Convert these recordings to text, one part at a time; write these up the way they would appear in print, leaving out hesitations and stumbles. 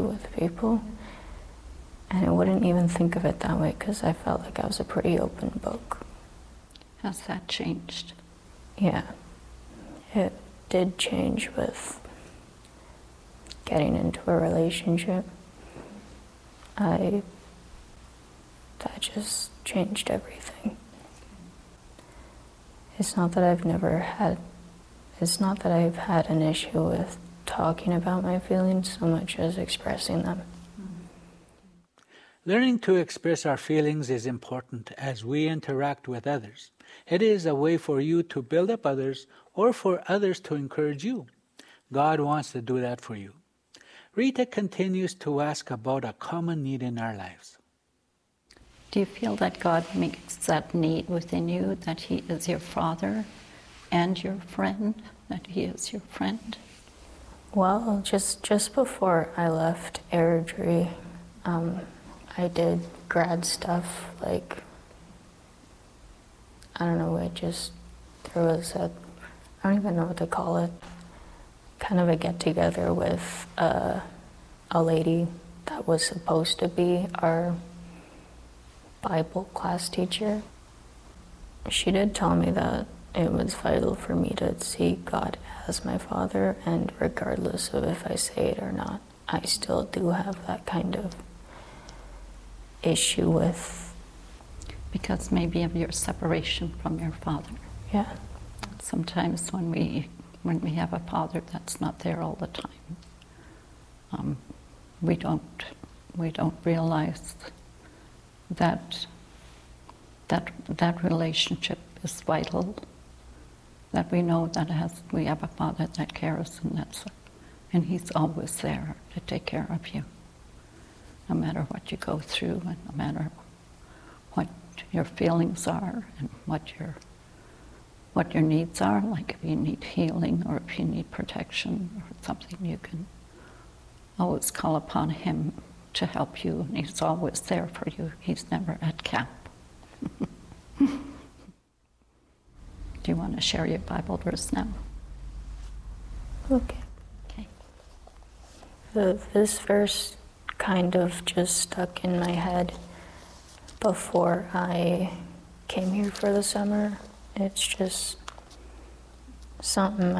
issue with people. And I wouldn't even think of it that way because I felt like I was a pretty open book. Has that changed? Yeah, it did change with getting into a relationship. That just changed everything. It's not that I've had an issue with talking about my feelings so much as expressing them. Learning to express our feelings is important as we interact with others. It is a way for you to build up others or for others to encourage you. God wants to do that for you. Rita continues to ask about a common need in our lives. Do you feel that God makes that need within you, that He is your Father and your friend, that He is your friend? Well, just before I left Airdrie, I did grad stuff, like, I don't know, there was I don't even know what to call it, kind of a get-together with a lady that was supposed to be our Bible class teacher. She did tell me that it was vital for me to see God as my Father, and regardless of if I say it or not, I still do have that kind of issue with... Because maybe of your separation from your Father. Yeah. Sometimes when we have a Father that's not there all the time, we don't realize that relationship is vital. That we know that we have a Father that cares, and He's always there to take care of you, no matter what you go through, and no matter what your feelings are, and what your needs are. Like if you need healing or if you need protection or something, you can always call upon Him to help you, and He's always there for you. He's never at camp. Do you want to share your Bible verse now? Okay. This verse kind of just stuck in my head before I came here for the summer. It's just something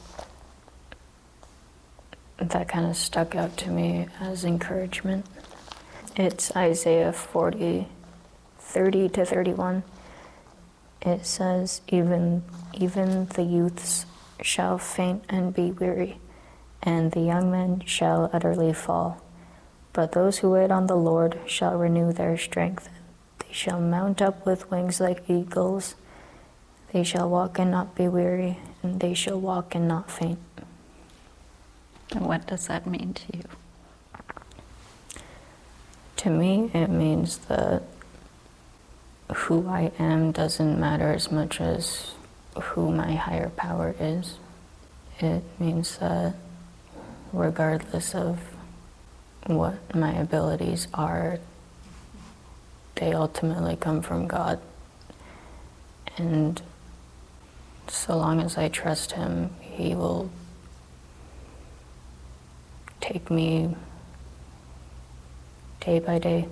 that kind of stuck out to me as encouragement. It's Isaiah 40, 30 to 31. It says, even the youths shall faint and be weary, and the young men shall utterly fall. But those who wait on the Lord shall renew their strength. They shall mount up with wings like eagles. They shall walk and not be weary, and they shall walk and not faint. And what does that mean to you? To me, it means that who I am doesn't matter as much as who my higher power is. It means that regardless of what my abilities are, they ultimately come from God. And so long as I trust Him, He will take me day by day.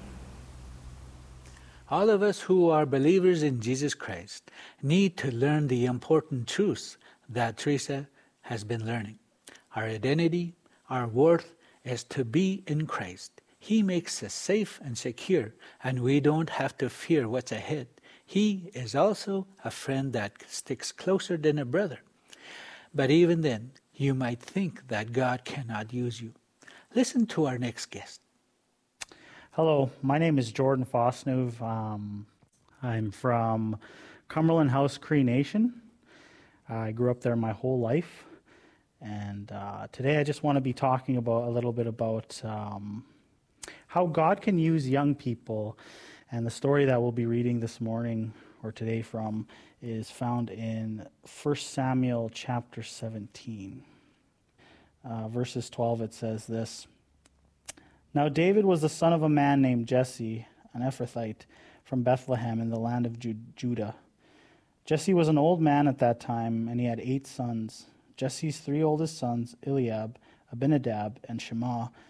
All of us who are believers in Jesus Christ need to learn the important truths that Teresa has been learning. Our identity, our worth is to be in Christ. He makes us safe and secure, and we don't have to fear what's ahead. He is also a friend that sticks closer than a brother. But even then, you might think that God cannot use you. Listen to our next guest. Hello, my name is Jordan Fosnuve. I'm from Cumberland House, Cree Nation. I grew up there my whole life. And today I just want to be talking a little bit about how God can use young people. And the story that we'll be reading this morning or today from is found in 1 Samuel chapter 17. Verses 12, it says this. Now David was the son of a man named Jesse, an Ephrathite, from Bethlehem in the land of Judah. Jesse was an old man at that time, and he had 8 sons. Jesse's 3 oldest sons, Eliab, Abinadab, and Shema,